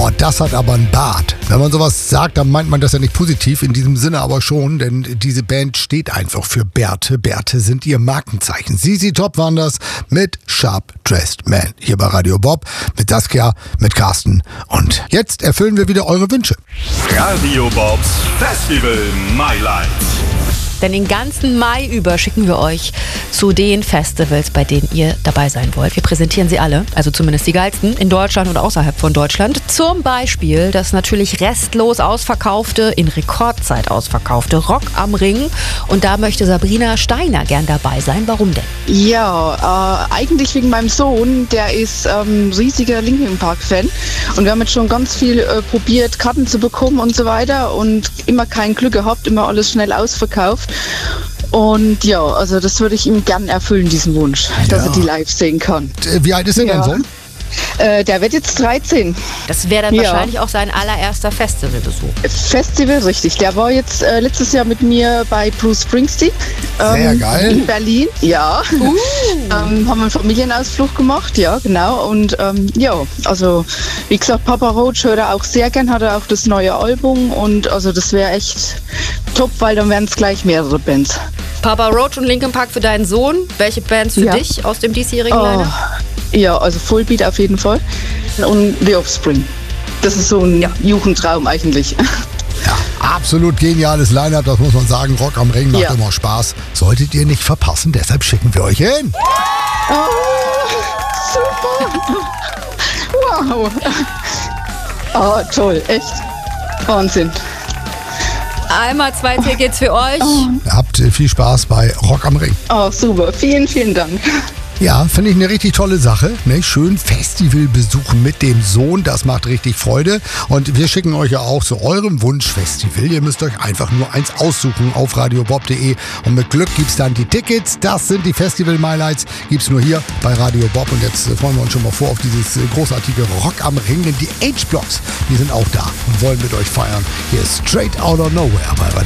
Boah, das hat aber ein Bart. Wenn man sowas sagt, dann meint man das ja nicht positiv, in diesem Sinne aber schon, denn diese Band steht einfach für Bärte. Bärte sind ihr Markenzeichen. ZZ Top waren das mit Sharp Dressed Man. Hier bei Radio Bob, mit Saskia, mit Carsten. Und jetzt erfüllen wir wieder eure Wünsche. Radio Bobs Festival My Lights. Denn den ganzen Mai über schicken wir euch zu den Festivals, bei denen ihr dabei sein wollt. Wir präsentieren sie alle, also zumindest die geilsten, in Deutschland und außerhalb von Deutschland. Zum Beispiel das natürlich restlos ausverkaufte, in Rekordzeit ausverkaufte Rock am Ring. Und da möchte Sabrina Steiner gern dabei sein. Warum denn? Ja, eigentlich wegen meinem Sohn. Der ist riesiger Linkin Park Fan. Und wir haben jetzt schon ganz viel probiert, Karten zu bekommen und so weiter. Und immer kein Glück gehabt, immer alles schnell ausverkauft. Und ja, also das würde ich ihm gern erfüllen, diesen Wunsch, dass er die live sehen kann. Wie alt ist denn dein Sohn? Der wird jetzt 13. Das wäre dann wahrscheinlich auch sein allererster Festivalbesuch. Festival, richtig. Der war jetzt letztes Jahr mit mir bei Bruce Springsteen. Sehr geil. In Berlin, ja. Haben einen Familienausflug gemacht, ja, genau. Und also wie gesagt, Papa Roach hört er auch sehr gern, hat er auch das neue Album. Und also das wäre echt top, weil dann wären es gleich mehrere Bands. Papa Roach und Linkin Park für deinen Sohn. Welche Bands für dich aus dem diesjährigen Line-Up? Ja, also Fullbeat auf jeden Fall. Und The Offspring. Das ist so ein Jugendtraum eigentlich. Ja, absolut geniales Line-Up, das muss man sagen. Rock am Ring macht immer Spaß. Solltet ihr nicht verpassen, deshalb schicken wir euch hin. Oh, super. Wow. Oh, toll, echt. Wahnsinn. Einmal 2 Tickets für euch. Habt viel Spaß bei Rock am Ring. Oh, super. Vielen, vielen Dank. Ja, finde ich eine richtig tolle Sache. Ne? Schön Festival besuchen mit dem Sohn, das macht richtig Freude. Und wir schicken euch ja auch zu eurem Wunschfestival. Ihr müsst euch einfach nur eins aussuchen auf radiobob.de. Und mit Glück gibt's dann die Tickets. Das sind die Festival Highlights. Gibt's nur hier bei Radio Bob. Und jetzt freuen wir uns schon mal vor auf dieses großartige Rock am Ring. Denn die H-Blocks, die sind auch da und wollen mit euch feiern. Hier ist Straight Outta Nowhere bei Radio